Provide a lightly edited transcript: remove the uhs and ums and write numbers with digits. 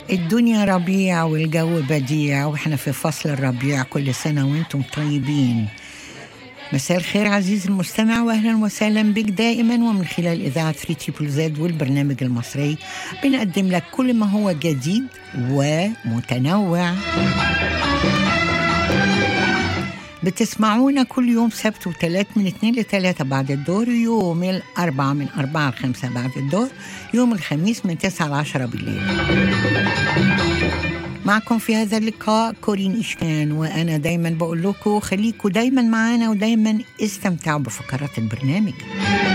الدنيا ربيع والجو بديع، وإحنا في فصل الربيع. كل سنة وإنتم طيبين. مساء الخير عزيزي المستمع، وأهلا وسهلا بك دائما ومن خلال إذاعة 3ZZZ والبرنامج المصري. بنقدم لك كل ما هو جديد ومتنوع. بتسمعونا كل يوم سبت وثلاث من 2 ل3 بعد الظهر، يوم الأربعاء من 4 ل 5 بعد الظهر، يوم الخميس من 9 ل 10 بالليل. معكم في هذا اللقاء كورين إشكان، وأنا دايما بقول لكم خليكم دايما معانا ودايما استمتعوا بفقرات البرنامج.